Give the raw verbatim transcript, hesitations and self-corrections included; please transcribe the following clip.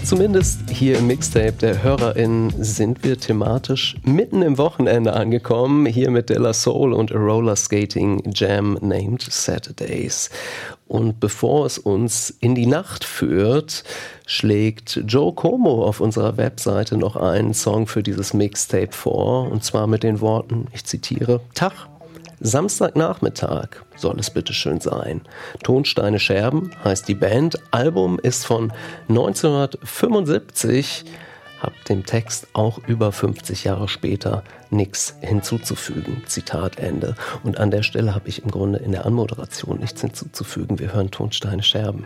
Zumindest hier im Mixtape der HörerInnen sind wir thematisch mitten im Wochenende angekommen, hier mit De La Soul und A Roller Skating Jam named Saturdays. Und bevor es uns in die Nacht führt, schlägt Joe Como auf unserer Webseite noch einen Song für dieses Mixtape vor, und zwar mit den Worten, ich zitiere, Tag, Samstagnachmittag soll es bitte schön sein. Tonsteine Scherben heißt die Band. Album ist von neunzehnhundertfünfundsiebzig. Hab dem Text auch über fünfzig Jahre später nichts hinzuzufügen. Zitat Ende. Und an der Stelle habe ich im Grunde in der Anmoderation nichts hinzuzufügen. Wir hören Tonsteine Scherben.